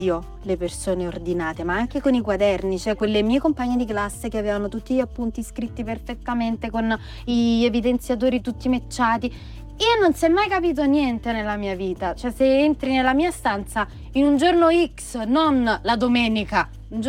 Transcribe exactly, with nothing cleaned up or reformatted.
io le persone ordinate, ma anche con i quaderni, cioè quelle mie compagne di classe che avevano tutti gli appunti scritti perfettamente con gli evidenziatori tutti matchati. Io non si è mai capito niente nella mia vita, cioè se entri nella mia stanza in un giorno X, non la domenica, un giorno